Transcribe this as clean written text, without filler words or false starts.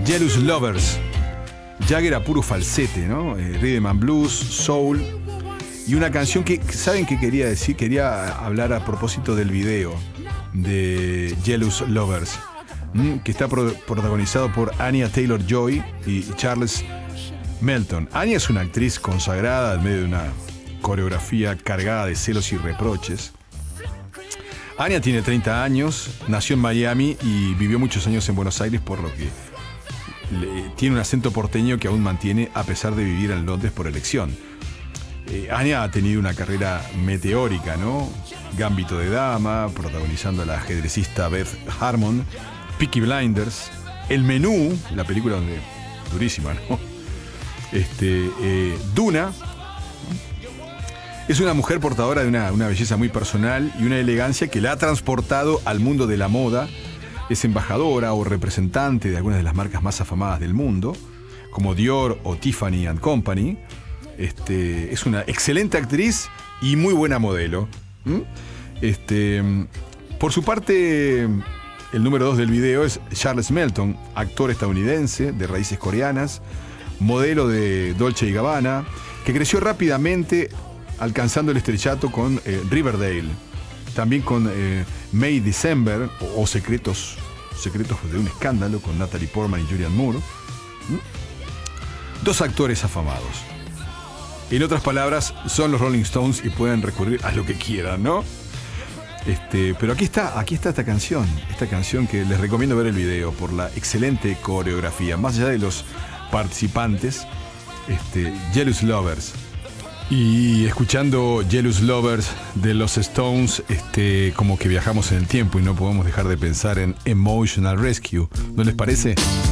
Jealous Lovers. Jagger a puro falsete, ¿no? Rhythm and blues, soul. Y una canción que, ¿saben qué quería decir? Quería hablar a propósito del video de Jealous Lovers, que está protagonizado por Anya Taylor-Joy y Charles Melton. Anya es una actriz consagrada en medio de una coreografía cargada de celos y reproches. Anya tiene 30 años, nació en Miami y vivió muchos años en Buenos Aires, por lo que tiene un acento porteño que aún mantiene a pesar de vivir en Londres por elección. Anya ha tenido una carrera meteórica, ¿no? Gambito de Dama, protagonizando a la ajedrecista Beth Harmon, Peaky Blinders, El Menú, la película donde durísima, ¿no? Duna. Es una mujer portadora de una belleza muy personal y una elegancia que la ha transportado al mundo de la moda. Es embajadora o representante de algunas de las marcas más afamadas del mundo, como Dior o Tiffany & Company. Es una excelente actriz y muy buena modelo. Por su parte, el número 2 del video es Charles Melton, actor estadounidense de raíces coreanas, modelo de Dolce & Gabbana, que creció rápidamente alcanzando el estrellato con Riverdale, también con May December o Secretos de un escándalo con Natalie Portman y Julianne Moore. Dos actores afamados. En otras palabras, son los Rolling Stones y pueden recurrir a lo que quieran, ¿no? Pero aquí está esta canción que les recomiendo ver el video por la excelente coreografía, más allá de los participantes, Jealous Lovers. Y escuchando Jealous Lovers de los Stones, como que viajamos en el tiempo y no podemos dejar de pensar en Emotional Rescue, ¿no les parece?